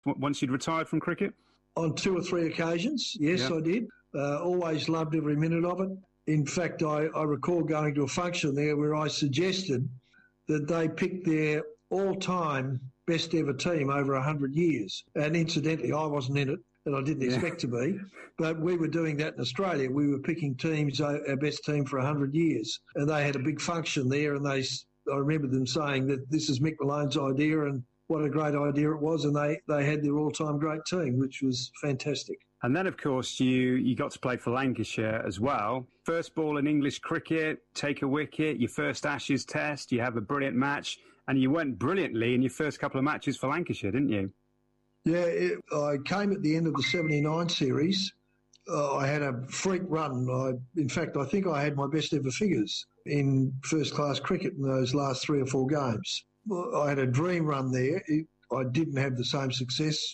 once you'd retired from cricket? On 2 or 3 occasions, yes, I did. Always loved every minute of it. In fact, I recall going to a function there where I suggested that they pick their all-time best ever team over 100 years. And incidentally, I wasn't in it, and I didn't expect to be. But we were doing that in Australia. We were picking teams, our best team for 100 years. And they had a big function there, and I remember them saying that this is Mick Malone's idea, and what a great idea it was. And they had their all-time great team, which was fantastic. And then, of course, you got to play for Lancashire as well. First ball in English cricket, take a wicket, your first Ashes test, you have a brilliant match, and you went brilliantly in your first couple of matches for Lancashire, didn't you? Yeah, I came at the end of the 79 series. I had a freak run. In fact, I think I had my best ever figures in first-class cricket in those last 3 or 4 games. I had a dream run there. I didn't have the same success,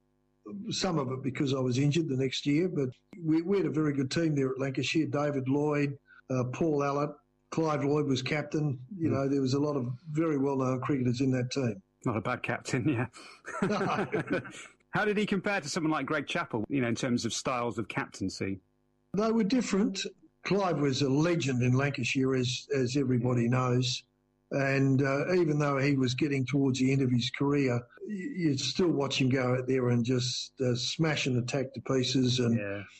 some of it because I was injured the next year, but we had a very good team there at Lancashire. David Lloyd, Paul Allott, Clive Lloyd was captain. You know, there was a lot of very well-known cricketers in that team. Not a bad captain, yeah. No. How did he compare to someone like Greg Chappell, in terms of styles of captaincy? They were different. Clive was a legend in Lancashire, as everybody knows. And even though he was getting towards the end of his career, you'd still watch him go out there and just smash and attack to pieces. And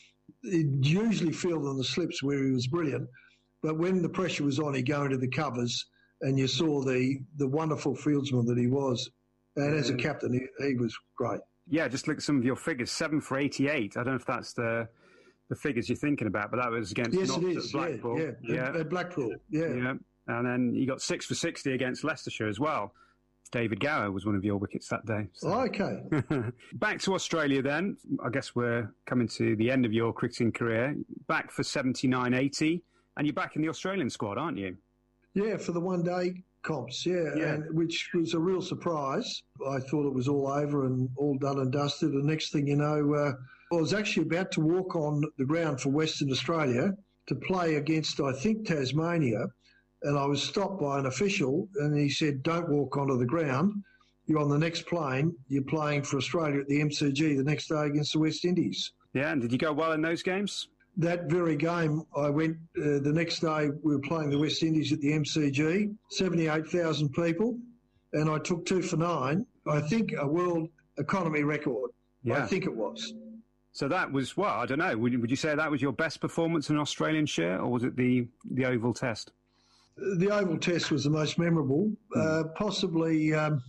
he'd usually field on the slips where he was brilliant. But when the pressure was on, he'd go into the covers and you saw the wonderful fieldsman that he was. And as a captain, he was great. Yeah, just look at some of your figures. 7 for 88. I don't know if that's the figures you're thinking about, but that was against Blackpool. At Blackpool, yeah. And then you got 6 for 60 against Leicestershire as well. David Gower was one of your wickets that day. So. Oh, okay. Back to Australia then. I guess we're coming to the end of your cricketing career. Back for 79-80, and you're back in the Australian squad, aren't you? Yeah, for the one-day comps, and which was a real surprise. I thought it was all over and all done and dusted. The next thing you know, I was actually about to walk on the ground for Western Australia to play against, I think, Tasmania, and I was stopped by an official, and he said, "Don't walk onto the ground. You're on the next plane. You're playing for Australia at the MCG the next day against the West Indies." Yeah, and did you go well in those games? That very game, I went the next day, we were playing the West Indies at the MCG, 78,000 people, and I took 2 for 9. I think a world economy record. Yeah. I think it was. So that was, well, I don't know, would you say that was your best performance in an Australian share, or was it the Oval Test? The Oval Test was the most memorable. Possibly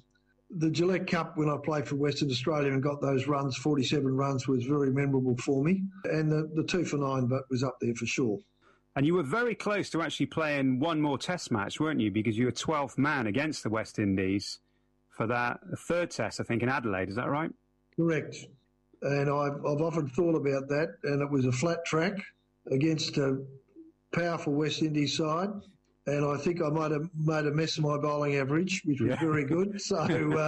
the Gillette Cup, when I played for Western Australia and got those runs, 47 runs, was very memorable for me. And the 2 for 9 was up there for sure. And you were very close to actually playing one more Test match, weren't you? Because you were 12th man against the West Indies for that third Test, I think, in Adelaide. Is that right? Correct. And I've often thought about that, and it was a flat track against a powerful West Indies side. And I think I might have made a mess of my bowling average, which was very good. So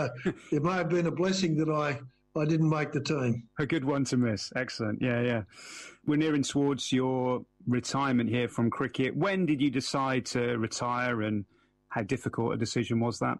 it may have been a blessing that I didn't make the team. A good one to miss. Excellent. Yeah. We're nearing towards your retirement here from cricket. When did you decide to retire, and how difficult a decision was that?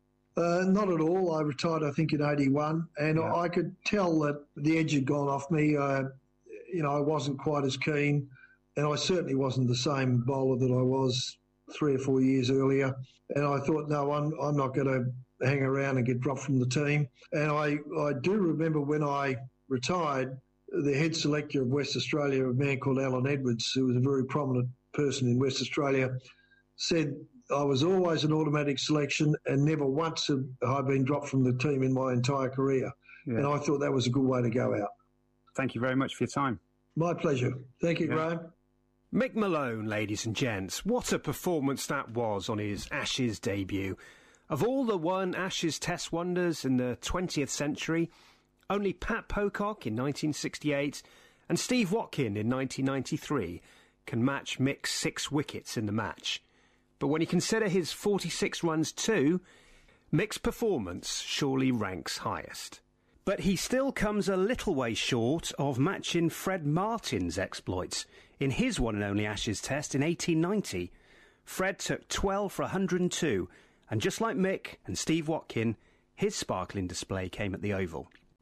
Not at all. I retired, I think, in 81, and I could tell that the edge had gone off me. I wasn't quite as keen, and I certainly wasn't the same bowler that I was 3 or 4 years earlier. And I thought, no, I'm not going to hang around and get dropped from the team. And I do remember when I retired, the head selector of West Australia, a man called Alan Edwards, who was a very prominent person in West Australia, said I was always an automatic selection and never once have I been dropped from the team in my entire career. Yeah. And I thought that was a good way to go out. Thank you very much for your time. My pleasure. Thank you, Graham. Mick Malone, ladies and gents, what a performance that was on his Ashes debut. Of all the one Ashes Test wonders in the 20th century, only Pat Pocock in 1968 and Steve Watkin in 1993 can match Mick's 6 wickets in the match. But when you consider his 46 runs too, Mick's performance surely ranks highest. But he still comes a little way short of matching Fred Martin's exploits. In his one and only Ashes Test in 1890, Fred took 12 for 102, and just like Mick and Steve Watkin, his sparkling display came at the Oval.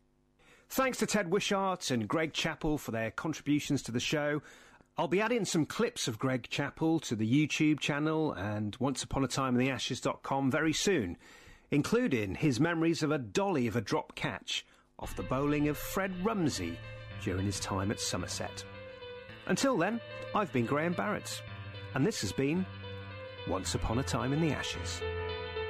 Thanks to Ted Wishart and Greg Chappell for their contributions to the show. I'll be adding some clips of Greg Chappell to the YouTube channel and onceuponatimeintheashes.com very soon, including his memories of a dolly of a drop catch off the bowling of Fred Rumsey during his time at Somerset. Until then, I've been Graham Barrett, and this has been Once Upon a Time in the Ashes.